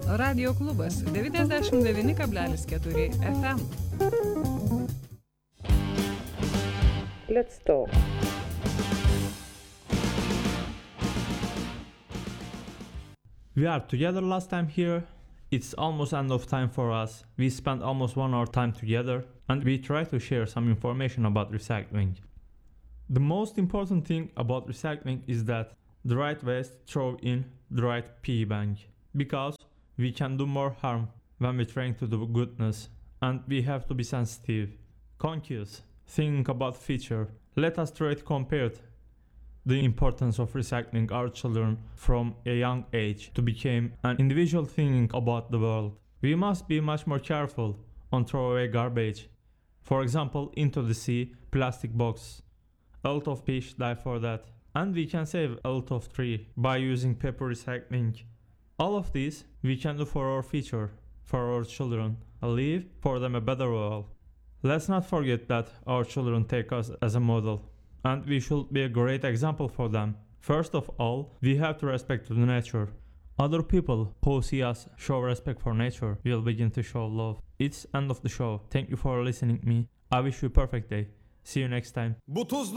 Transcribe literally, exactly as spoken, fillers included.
Radio klubas devyniasdešimt devyni kablelis keturi F M. Let's talk. We are together last time here. It's almost end of time for us. We spent almost one hour time together and we try to share some information about recycling. The most important thing about recycling is that the right waste throw in the right piggy bank, because we can do more harm when we're trying to do goodness, and we have to be sensitive, conscious, thinking about future. Let us try to compare the importance of recycling our children from a young age to become an individual thinking about the world. We must be much more careful on throwaway garbage. For example, into the sea, plastic box. A lot of fish die for that. And we can save a lot of tree by using paper recycling. All of these we can do for our future, for our children, and leave for them a better world. Let's not forget that our children take us as a model, and we should be a great example for them. First of all, we have to respect the nature. Other people who see us show respect for nature will begin to show love. It's end of the show. Thank you for listening to me. I wish you a perfect day. See you next time. Bu tuzlu